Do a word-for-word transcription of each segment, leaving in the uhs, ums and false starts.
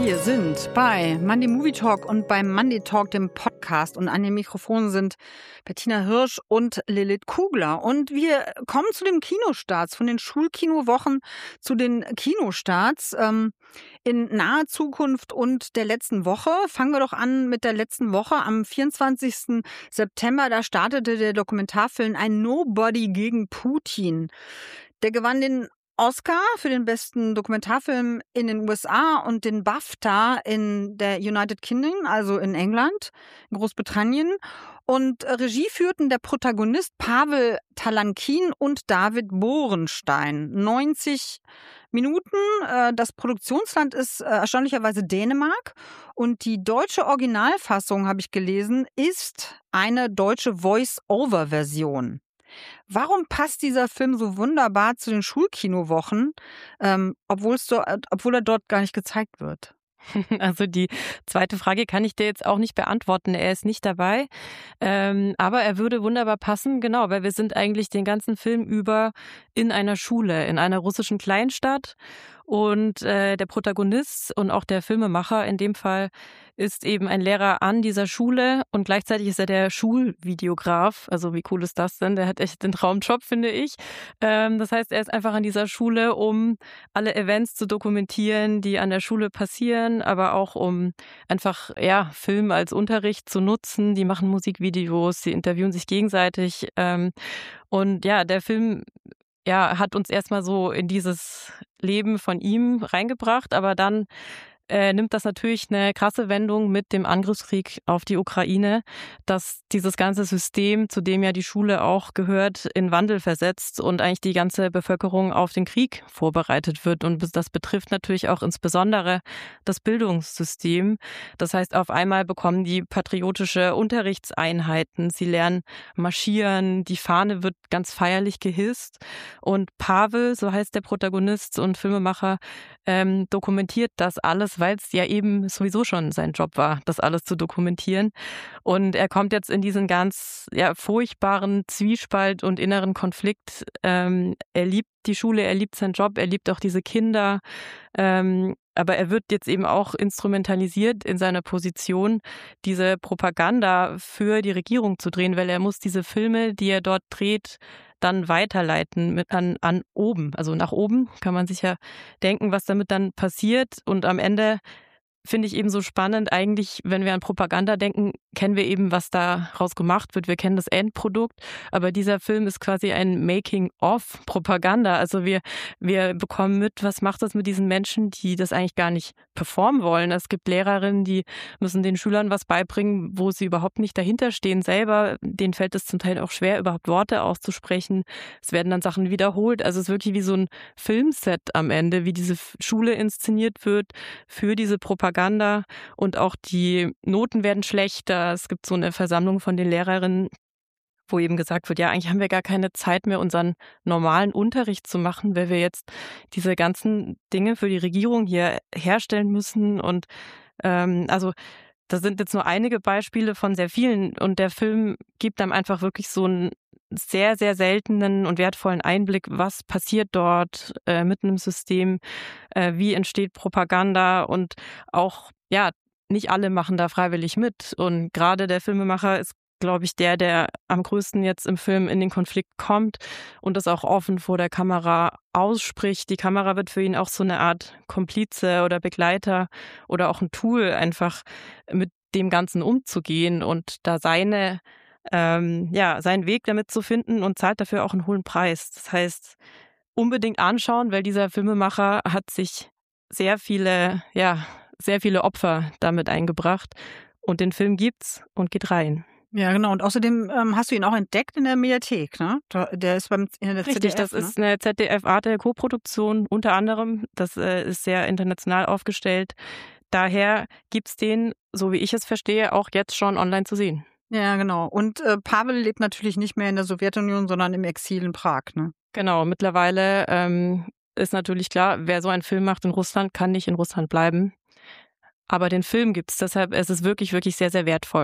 Wir sind bei Monday Movie Talk und beim Monday Talk, dem Podcast. Und an den Mikrofonen sind Bettina Hirsch und Lilith Kugler. Und wir kommen zu den Kinostarts, von den Schulkinowochen zu den Kinostarts ähm, in naher Zukunft und der letzten Woche. Fangen wir doch an mit der letzten Woche. Am vierundzwanzigsten September, da startete der Dokumentarfilm Ein Nobody gegen Putin. Der gewann den Oscar für den besten Dokumentarfilm in den U S A und den BAFTA in der United Kingdom, also in England, in Großbritannien. Und Regie führten der Protagonist Pavel Talankin und David Borenstein. neunzig Minuten. Das Produktionsland ist erstaunlicherweise Dänemark. Und die deutsche Originalfassung, habe ich gelesen, ist eine deutsche Voice-Over-Version. Warum passt dieser Film so wunderbar zu den Schulkinowochen, ähm, obwohl es do, obwohl er dort gar nicht gezeigt wird? Also die zweite Frage kann ich dir jetzt auch nicht beantworten. Er ist nicht dabei, ähm, aber er würde wunderbar passen, genau, weil wir sind eigentlich den ganzen Film über in einer Schule, in einer russischen Kleinstadt. Und äh, der Protagonist und auch der Filmemacher in dem Fall ist eben ein Lehrer an dieser Schule und gleichzeitig ist er der Schulvideograf. Also wie cool ist das denn? Der hat echt den Traumjob, finde ich. Ähm, das heißt, er ist einfach an dieser Schule, um alle Events zu dokumentieren, die an der Schule passieren, aber auch um einfach ja Film als Unterricht zu nutzen. Die machen Musikvideos, sie interviewen sich gegenseitig. Ähm, und ja, der Film ja, hat uns erstmal so in dieses Leben von ihm reingebracht, aber dann äh, nimmt das natürlich eine krasse Wendung mit dem Angriffskrieg auf die Ukraine, dass dieses ganze System, zu dem ja die Schule auch gehört, in Wandel versetzt und eigentlich die ganze Bevölkerung auf den Krieg vorbereitet wird. Und das betrifft natürlich auch insbesondere das Bildungssystem. Das heißt, auf einmal bekommen die patriotische Unterrichtseinheiten. Sie lernen marschieren, die Fahne wird ganz feierlich gehisst. Und Pavel, so heißt der Protagonist und Filmemacher, ähm, dokumentiert das alles, weil es ja eben sowieso schon sein Job war, das alles zu dokumentieren. Und er kommt jetzt in diesen ganz ja, furchtbaren Zwiespalt und inneren Konflikt. Ähm, er liebt die Schule, er liebt seinen Job, er liebt auch diese Kinder. Ähm, aber er wird jetzt eben auch instrumentalisiert in seiner Position, diese Propaganda für die Regierung zu drehen, weil er muss diese Filme, die er dort dreht, dann weiterleiten mit an, an oben, also nach oben, kann man sich ja denken, was damit dann passiert. Und am Ende finde ich eben so spannend, eigentlich, wenn wir an Propaganda denken, kennen wir eben, was daraus gemacht wird. Wir kennen das Endprodukt, aber dieser Film ist quasi ein Making-of-Propaganda. Also wir, wir bekommen mit, was macht das mit diesen Menschen, die das eigentlich gar nicht performen wollen. Es gibt Lehrerinnen, die müssen den Schülern was beibringen, wo sie überhaupt nicht dahinter stehen selber. Denen fällt es zum Teil auch schwer, überhaupt Worte auszusprechen. Es werden dann Sachen wiederholt. Also es ist wirklich wie so ein Filmset am Ende, wie diese Schule inszeniert wird für diese Propaganda. Und auch die Noten werden schlechter. Es gibt so eine Versammlung von den Lehrerinnen, wo eben gesagt wird, ja, eigentlich haben wir gar keine Zeit mehr, unseren normalen Unterricht zu machen, weil wir jetzt diese ganzen Dinge für die Regierung hier herstellen müssen. Und ähm, also das sind jetzt nur einige Beispiele von sehr vielen. Und der Film gibt einem einfach wirklich so einen sehr, sehr seltenen und wertvollen Einblick, was passiert dort äh, mitten im System, äh, wie entsteht Propaganda und auch, ja, nicht alle machen da freiwillig mit. Und gerade der Filmemacher ist, glaube ich, der, der am größten jetzt im Film in den Konflikt kommt und das auch offen vor der Kamera ausspricht. Die Kamera wird für ihn auch so eine Art Komplize oder Begleiter oder auch ein Tool, einfach mit dem Ganzen umzugehen und da seine Ähm, ja, seinen Weg damit zu finden und zahlt dafür auch einen hohen Preis. Das heißt, unbedingt anschauen, weil dieser Filmemacher hat sich sehr viele, ja, sehr viele Opfer damit eingebracht. Und den Film gibt's und geht rein. Ja, genau. Und außerdem ähm, hast du ihn auch entdeckt in der Mediathek, ne? Der ist beim in der Richtig, Z D F, das ne? ist eine Z D F-Arte-Koproduktion unter anderem. Das äh, ist sehr international aufgestellt. Daher gibt's den, so wie ich es verstehe, auch jetzt schon online zu sehen. Ja, genau. Und äh, Pavel lebt natürlich nicht mehr in der Sowjetunion, sondern im Exil in Prag, ne? Genau, mittlerweile ähm, ist natürlich klar, wer so einen Film macht in Russland, kann nicht in Russland bleiben. Aber den Film gibt's, deshalb ist es wirklich, wirklich sehr, sehr wertvoll.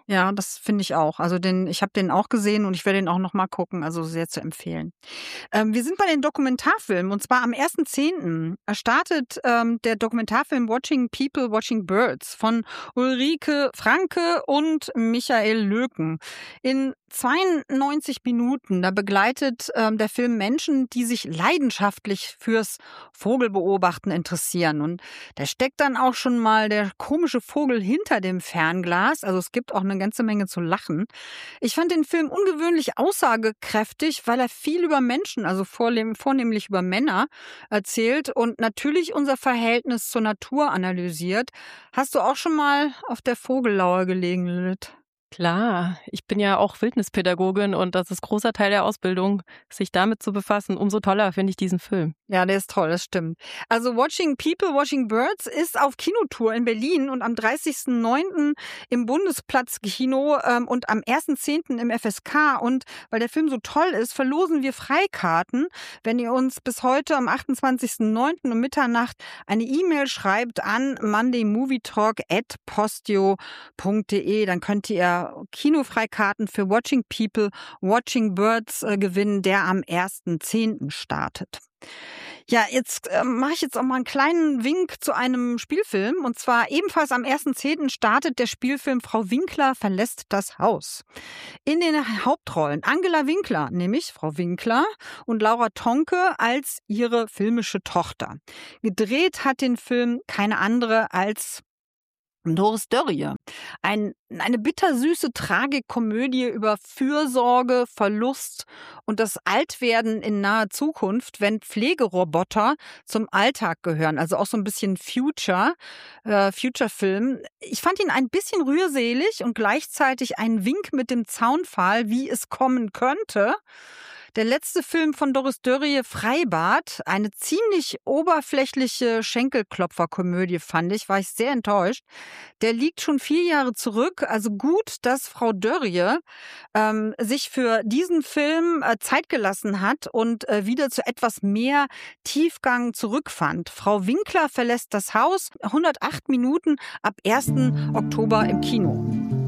Ja, das finde ich auch. Also den ich habe den auch gesehen und ich werde den auch noch mal gucken, also sehr zu empfehlen. Ähm, wir sind bei den Dokumentarfilmen und zwar am ersten zehnten startet ähm, der Dokumentarfilm Watching People, Watching Birds von Ulrike Franke und Michael Löken. In zweiundneunzig Minuten, da begleitet ähm, der Film Menschen, die sich leidenschaftlich fürs Vogelbeobachten interessieren. Und da steckt dann auch schon mal der komische Vogel hinter dem Fernglas. Also es gibt auch eine ganze Menge zu lachen. Ich fand den Film ungewöhnlich aussagekräftig, weil er viel über Menschen, also vornehm, vornehmlich über Männer, erzählt und natürlich unser Verhältnis zur Natur analysiert. Hast du auch schon mal auf der Vogellauer gelegen, Lilith? Klar, ich bin ja auch Wildnispädagogin und das ist großer Teil der Ausbildung, sich damit zu befassen. Umso toller finde ich diesen Film. Ja, der ist toll, das stimmt. Also Watching People, Watching Birds ist auf Kinotour in Berlin und am dreißigsten neunten im Bundesplatzkino ähm, und am ersten zehnten im F S K. Und weil der Film so toll ist, verlosen wir Freikarten. Wenn ihr uns bis heute am achtundzwanzigsten neunten um Mitternacht eine E-Mail schreibt an mondaymovietalk at postio punkt de, dann könnt ihr Kinofreikarten für Watching People, Watching Birds äh, gewinnen, der am ersten zehnten startet. Ja, jetzt äh, mache ich jetzt auch mal einen kleinen Wink zu einem Spielfilm. Und zwar ebenfalls am ersten zehnten startet der Spielfilm Frau Winkler verlässt das Haus. In den Hauptrollen Angela Winkler, nämlich Frau Winkler, und Laura Tonke als ihre filmische Tochter. Gedreht hat den Film keine andere als Doris Dörrie. Ein, eine bittersüße Tragikomödie über Fürsorge, Verlust und das Altwerden in naher Zukunft, wenn Pflegeroboter zum Alltag gehören. Also auch so ein bisschen Future, äh, Future-Film. Ich fand ihn ein bisschen rührselig und gleichzeitig ein Wink mit dem Zaunpfahl, wie es kommen könnte. Der letzte Film von Doris Dörrie, Freibad, eine ziemlich oberflächliche Schenkelklopferkomödie, fand ich, war ich sehr enttäuscht. Der liegt schon vier Jahre zurück, also gut, dass Frau Dörrie ähm, sich für diesen Film äh, Zeit gelassen hat und äh, wieder zu etwas mehr Tiefgang zurückfand. Frau Winkler verlässt das Haus, hundertacht Minuten ab ersten Oktober im Kino.